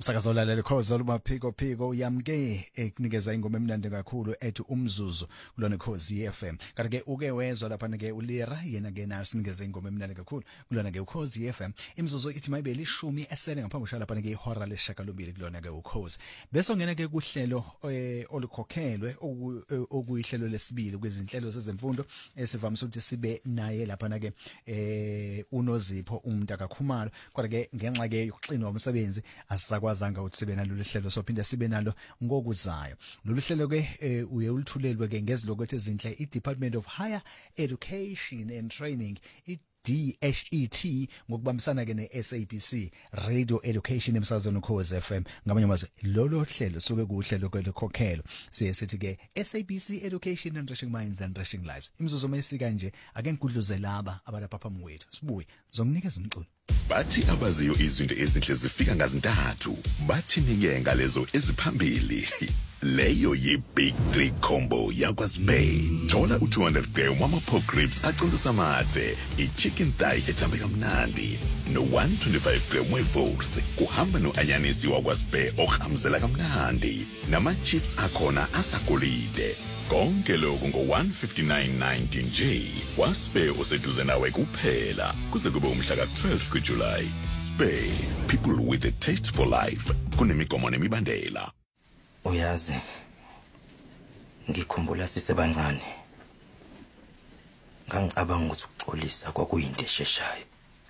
Sakazolalela ikhozi olumaphiko uyamke ekunikeza ingoma emnandi kakhulu ethi umzuzu kulona ikhozi FM. Kanti ke uke wezwa lapha ke uLira yena ke nayo sinikeze ingoma emnandi kakhulu kulona ke ukhozi FM. Imzuzu ithi maybe lishumi esele ngaphambi kwala lapha ke ihora lesishiyagalombili kulona ke ukhozi. Bese ongena ke kuhlelo olukhokhelwe okuyihlelo lesibili kwezinhlelo zezemfundo esivamise ukuthi sibe naye lapha ke uNozipho uMntaka Khumalo. Kodwa ke ngenxa ke yokuxinwa umsebenzi asisakwazanga ukuthi sibe nalo lehlelo sophinde sibe nalo ngokuzayo. Lolu hlelo ke uye uluthulelwe ke ngezilokho ezinhle iDepartment of Higher Education and Training DHET ngokubambisana ke neSABC Radio Education emsakazweni Ukhozi FM. Ngamanye amazwi lolo hlelo suke kuhlelo kwelokhokhelo sithi ke SABC Education Enriching Minds and Enriching Lives. Imzuzu mayisika nje ake ngikudluze laba abalapha phambi kwethu sibuye zomnikeza umculo. Bathi abaziyo izinto ezinhle zifika ngazintathu bathi nike ngalezo eziphambili. Leyo yi-Big 3 combo yakwaSpay. Thola u200 gram wama-pork ribs aconsa amathe, i-chicken thigh ejambe kamnandi, no125 gram we-Volks kuhamba no-anyanisi wakwaSpay ohamzela kamnandi, nama-chips akhona asagolide. Konke lokhu ngo-159.90 nje. KwaSpay useduze nawe kuphela kuze kube umhla ka-12 kuJulayi. Spay, people with a taste for life. Kunemigomo nemibandela. Uyazi ngikhumbula sisebancane ngangicabanga ukuthi ukuxolisa kwakuyinto esheshayo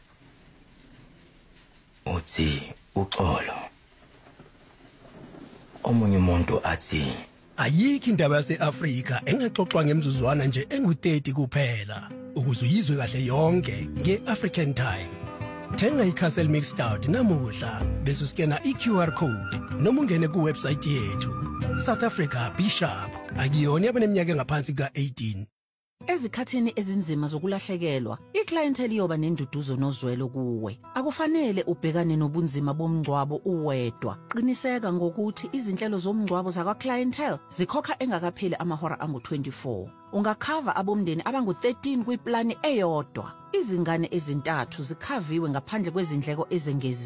uthi uxolo omunye umuntu athi ayikho indaba yaseAfrika engaxoxwa ngemzuzwana nje engu30 kuphela ukuze uyizwe kahle yonke ngeAfrican Time. Thenga iCastle Mixed Stout namuhla bese uskena iQR code noma ungene kuwebsite yethu South Africa Bishop akuyona abaneminyaka engaphansi ka18. Ezikhathini ezinzima zokulahlekelwa, iclientele yoba nenduduzo nozwelo kuwe. Akufanele ubhekane nobunzima bomngcwabo uwedwa. Qiniseka ngokuthi izinhlelo zomngcwabo zakwa clientele zikhokha engakapheli amahora angu24. Ungakhava abomndeni abangu13 kwiplani eyodwa. Izingane ezintathu zikhaviwe ngaphandle kwezindleko ezengezi.